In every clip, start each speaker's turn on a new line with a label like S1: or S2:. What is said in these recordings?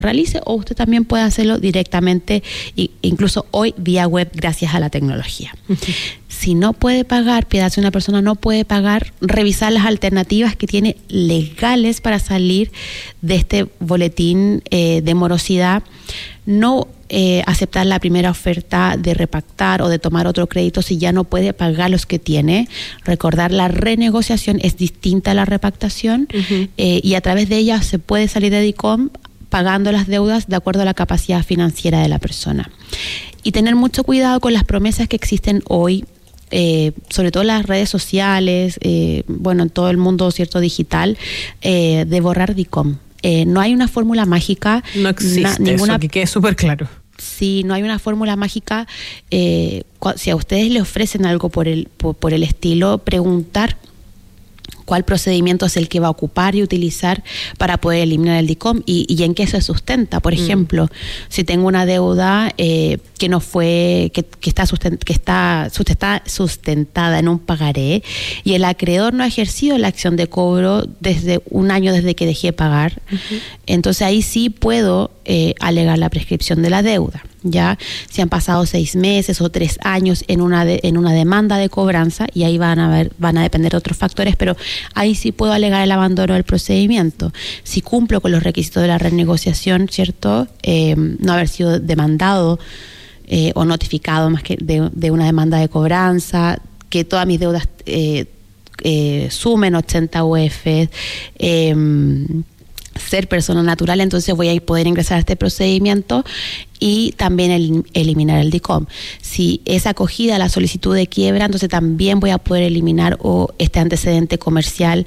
S1: realice, o usted también puede hacerlo directamente, incluso hoy vía web, gracias a la tecnología. Si no puede pagar, Piedad, si una persona no puede pagar, revisar las alternativas que tiene legales para salir de este boletín de morosidad. No aceptar la primera oferta de repactar o de tomar otro crédito si ya no puede pagar los que tiene. Recordar, la renegociación es distinta a la repactación, y a través de ella se puede salir de DICOM pagando las deudas de acuerdo a la capacidad financiera de la persona. Y tener mucho cuidado con las promesas que existen hoy, sobre todo en las redes sociales, en todo el mundo, ¿cierto?, digital, de borrar DICOM. No hay una fórmula mágica.
S2: No existe ninguna, eso, que quede súper claro.
S1: Sí, no hay una fórmula mágica. Si a ustedes le ofrecen algo por el estilo, preguntar cuál procedimiento es el que va a ocupar y utilizar para poder eliminar el DICOM y en qué se sustenta. Por ejemplo, si tengo una deuda que está sustentada en un pagaré y el acreedor no ha ejercido la acción de cobro desde un año desde que dejé de pagar, entonces ahí sí puedo alegar la prescripción de la deuda. Ya si han pasado 6 meses o 3 años en una demanda de cobranza, y ahí van a depender otros factores, pero ahí sí puedo alegar el abandono del procedimiento. Si cumplo con los requisitos de la renegociación, ¿cierto? No haber sido demandado o notificado más que de una demanda de cobranza, que todas mis deudas sumen 80 UF, ser persona natural, entonces voy a poder ingresar a este procedimiento y también eliminar el DICOM. Si es acogida la solicitud de quiebra, entonces también voy a poder eliminar este antecedente comercial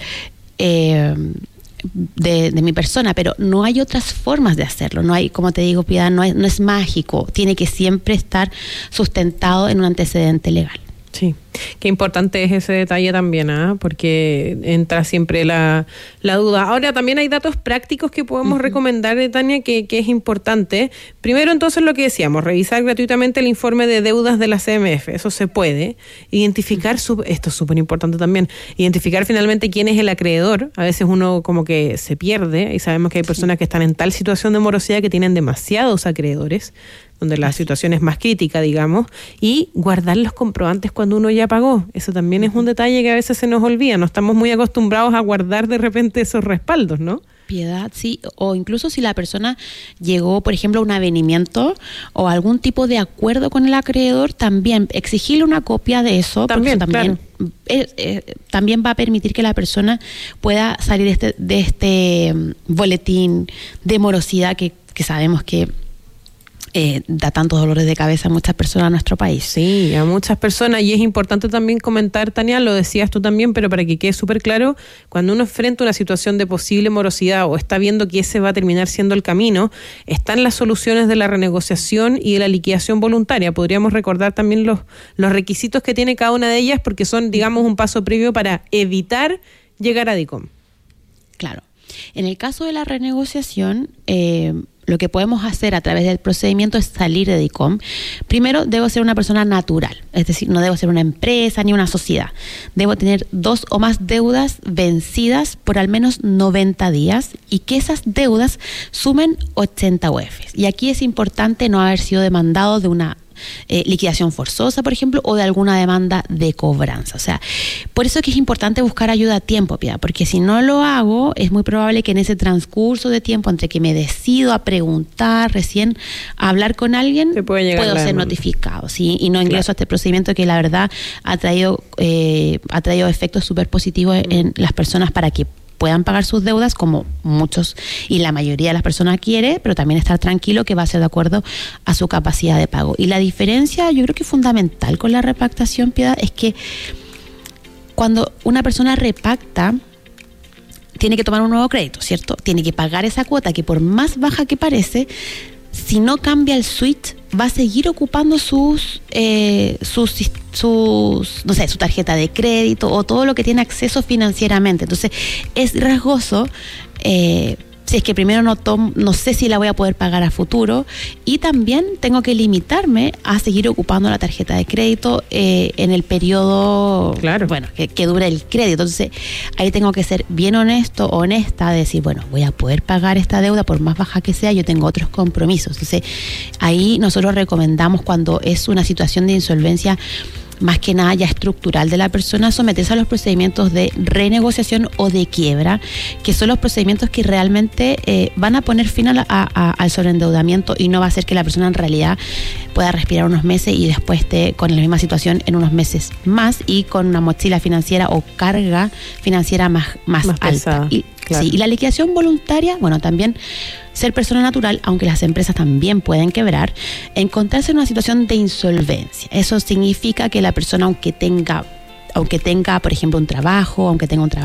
S1: de mi persona, pero no hay otras formas de hacerlo. No hay, como te digo, Piedad, no es mágico, tiene que siempre estar sustentado en un antecedente legal.
S2: Sí, qué importante es ese detalle también, porque entra siempre la duda. Ahora, también hay datos prácticos que podemos recomendar, Tania, que es importante. Primero, entonces, lo que decíamos, revisar gratuitamente el informe de deudas de la CMF. Eso se puede. Identificar, esto es súper importante también, identificar finalmente quién es el acreedor. A veces uno como que se pierde y sabemos que hay personas que están en tal situación de morosidad que tienen demasiados acreedores, donde la situación es más crítica, digamos, y guardar los comprobantes cuando uno ya pagó. Eso también es un detalle que a veces se nos olvida. No estamos muy acostumbrados a guardar de repente esos respaldos, ¿no?
S1: Piedad, sí. O incluso si la persona llegó, por ejemplo, a un avenimiento o algún tipo de acuerdo con el acreedor, también exigirle una copia de eso,
S2: también,
S1: porque también,
S2: claro,
S1: también va a permitir que la persona pueda salir de este boletín de morosidad que sabemos que da tantos dolores de cabeza a muchas personas en nuestro país.
S2: Sí, a muchas personas, y es importante también comentar, Tania, lo decías tú también, pero para que quede súper claro, cuando uno enfrenta una situación de posible morosidad o está viendo que ese va a terminar siendo el camino, están las soluciones de la renegociación y de la liquidación voluntaria. Podríamos recordar también los requisitos que tiene cada una de ellas, porque son, digamos, un paso previo para evitar llegar a DICOM.
S1: Claro. En el caso de la renegociación, lo que podemos hacer a través del procedimiento es salir de DICOM. Primero, debo ser una persona natural, es decir, no debo ser una empresa ni una sociedad. Debo tener 2 o más deudas vencidas por al menos 90 días y que esas deudas sumen 80 UF. Y aquí es importante no haber sido demandado de una liquidación forzosa, por ejemplo, o de alguna demanda de cobranza. O sea, por eso es que es importante buscar ayuda a tiempo, Piedad, porque si no lo hago, es muy probable que en ese transcurso de tiempo, entre que me decido a preguntar, recién a hablar con alguien, puedo ser notificado, ¿sí? Y no ingreso a este procedimiento que la verdad ha traído efectos súper positivos en las personas para que puedan pagar sus deudas, como muchos y la mayoría de las personas quiere, pero también estar tranquilo que va a ser de acuerdo a su capacidad de pago. Y la diferencia, yo creo que fundamental con la repactación, Piedad, es que cuando una persona repacta, tiene que tomar un nuevo crédito, ¿cierto? Tiene que pagar esa cuota que, por más baja que parece, si no cambia el switch, va a seguir ocupando su tarjeta de crédito o todo lo que tiene acceso financieramente. Entonces, es riesgoso si es que primero no sé si la voy a poder pagar a futuro, y también tengo que limitarme a seguir ocupando la tarjeta de crédito en el periodo,
S2: claro,
S1: bueno, que dure el crédito. Entonces ahí tengo que ser bien honesto, honesta, de decir, bueno, voy a poder pagar esta deuda por más baja que sea, yo tengo otros compromisos. Entonces ahí nosotros recomendamos, cuando es una situación de insolvencia más que nada ya estructural de la persona, someterse a los procedimientos de renegociación o de quiebra, que son los procedimientos que realmente van a poner fin al sobreendeudamiento, y no va a hacer que la persona en realidad pueda respirar unos meses y después esté con la misma situación en unos meses más y con una mochila financiera o carga financiera más alta.
S2: Pesada, claro.
S1: Sí, y la liquidación voluntaria, bueno, también ser persona natural, aunque las empresas también pueden quebrar, encontrarse en una situación de insolvencia. Eso significa que la persona, aunque tenga, por ejemplo, un trabajo,